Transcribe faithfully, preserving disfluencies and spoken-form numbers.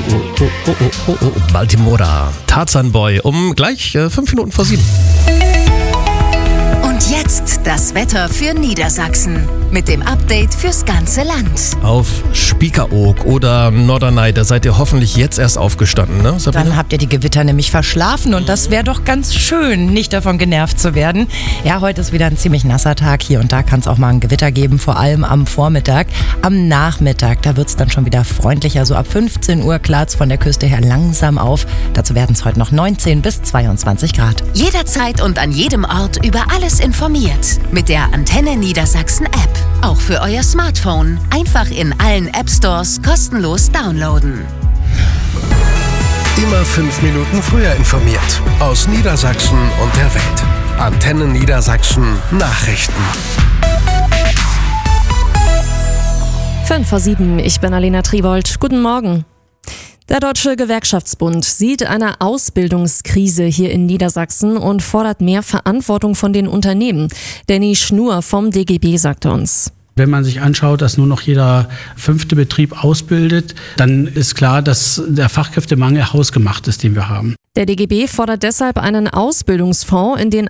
oh, oh, oh, oh, oh. Baltimora, Tarzan Boy, um gleich äh, fünf Minuten vor sieben. Und jetzt das Wetter für Niedersachsen mit dem Update fürs ganze Land. Auf Spiekeroog oder Norderney, da seid ihr hoffentlich jetzt erst aufgestanden, ne, Sabine? Dann habt ihr die Gewitter nämlich verschlafen und das wäre doch ganz schön, nicht davon genervt zu werden. Ja, heute ist wieder ein ziemlich nasser Tag. Hier und da kann es auch mal ein Gewitter geben, vor allem am Vormittag. Am Nachmittag, da wird es dann schon wieder freundlicher. So ab fünfzehn Uhr klart es von der Küste her langsam auf. Dazu werden es heute noch neunzehn bis zweiundzwanzig Grad. Jederzeit und an jedem Ort über alles informiert. Mit der Antenne Niedersachsen App. Auch für euer Smartphone. Einfach in allen App Stores kostenlos downloaden. Immer fünf Minuten früher informiert. Aus Niedersachsen und der Welt. Antenne Niedersachsen Nachrichten. fünf vor sieben, ich bin Alena Triwold. Guten Morgen. Der Deutsche Gewerkschaftsbund sieht eine Ausbildungskrise hier in Niedersachsen und fordert mehr Verantwortung von den Unternehmen. Danny Schnur vom D G B sagte uns. Wenn man sich anschaut, dass nur noch jeder fünfte Betrieb ausbildet, dann ist klar, dass der Fachkräftemangel hausgemacht ist, den wir haben. Der D G B fordert deshalb einen Ausbildungsfonds, in den